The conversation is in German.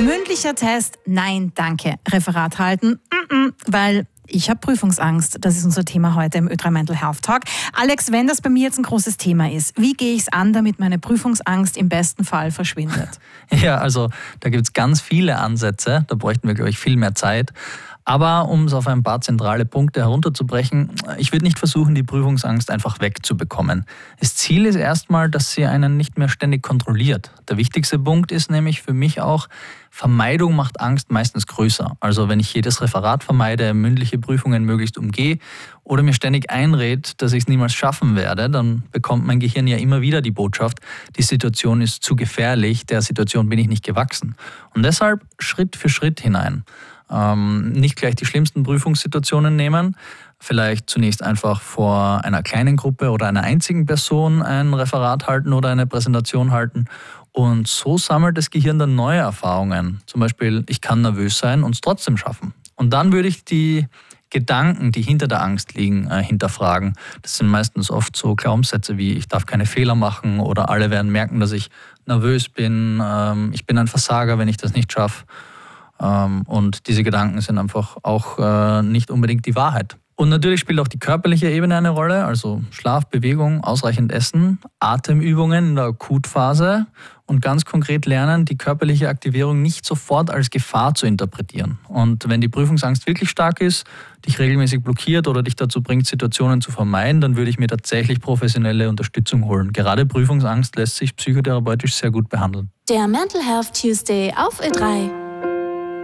Mündlicher Test, nein, danke. Referat halten, weil ich habe Prüfungsangst. Das ist unser Thema heute im Ö3 Mental Health Talk. Alex, wenn das bei mir jetzt ein großes Thema ist, wie gehe ich es an, damit meine Prüfungsangst im besten Fall verschwindet? Ja, also da gibt es ganz viele Ansätze. Da bräuchten wir, glaube ich, viel mehr Zeit. Aber um es auf ein paar zentrale Punkte herunterzubrechen, ich würde nicht versuchen, die Prüfungsangst einfach wegzubekommen. Das Ziel ist erstmal, dass sie einen nicht mehr ständig kontrolliert. Der wichtigste Punkt ist nämlich für mich auch, Vermeidung macht Angst meistens größer. Also wenn ich jedes Referat vermeide, mündliche Prüfungen möglichst umgehe oder mir ständig einrede, dass ich es niemals schaffen werde, dann bekommt mein Gehirn ja immer wieder die Botschaft, die Situation ist zu gefährlich, der Situation bin ich nicht gewachsen. Und deshalb Schritt für Schritt hinein. Nicht gleich die schlimmsten Prüfungssituationen nehmen, vielleicht zunächst einfach vor einer kleinen Gruppe oder einer einzigen Person ein Referat halten oder eine Präsentation halten. Und so sammelt das Gehirn dann neue Erfahrungen. Zum Beispiel, ich kann nervös sein und es trotzdem schaffen. Und dann würde ich die Gedanken, die hinter der Angst liegen, hinterfragen. Das sind meistens oft so Glaubenssätze wie, ich darf keine Fehler machen oder alle werden merken, dass ich nervös bin, ich bin ein Versager, wenn ich das nicht schaffe. Und diese Gedanken sind einfach auch nicht unbedingt die Wahrheit. Und natürlich spielt auch die körperliche Ebene eine Rolle, also Schlaf, Bewegung, ausreichend Essen, Atemübungen in der Akutphase und ganz konkret lernen, die körperliche Aktivierung nicht sofort als Gefahr zu interpretieren. Und wenn die Prüfungsangst wirklich stark ist, dich regelmäßig blockiert oder dich dazu bringt, Situationen zu vermeiden, dann würde ich mir tatsächlich professionelle Unterstützung holen. Gerade Prüfungsangst lässt sich psychotherapeutisch sehr gut behandeln. Der Mental Health Tuesday auf Ö3.